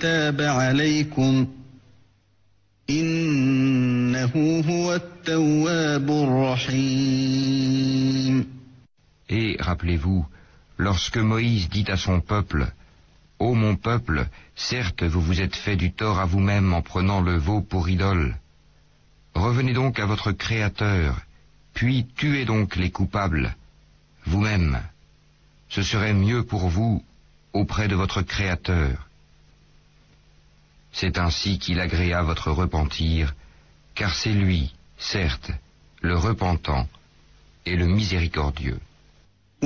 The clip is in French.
تاب عليكم إنه هو التواب الرحيم. Et rappelez-vous, lorsque Moïse dit à son peuple, « Ô mon peuple, certes vous vous êtes fait du tort à vous-même en prenant le veau pour idole. Revenez donc à votre Créateur, puis tuez donc les coupables, vous-même. Ce serait mieux pour vous auprès de votre Créateur. C'est ainsi qu'il agréa votre repentir, car c'est lui, certes, le repentant et le miséricordieux.